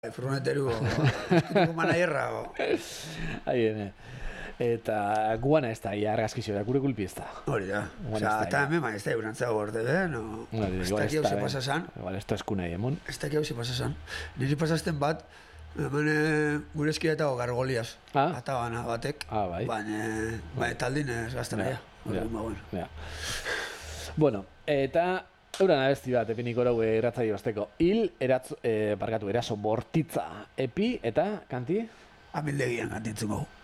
Furgoneteru, eskutiko manaierra. Haien, eta guana ez da, argazkizio da, gure kulpi ez da. Hori da. Osa, eta hemen ez da eurantza gorde, no? Ez daki hau ze pasasan. Igual, ez da eskunai, emon. Ez daki hau ze pasasan. Niri pasazten bat, hemen gure eskia eta gargoliaz. Ata bana batek. Bai. Baina taldin ez gazten aia. Bueno, eta euran abesti bat, epiniko erau erratzaio azteko. Eraso bortitza, epi eta kanti? Amildegian kantintzen gau.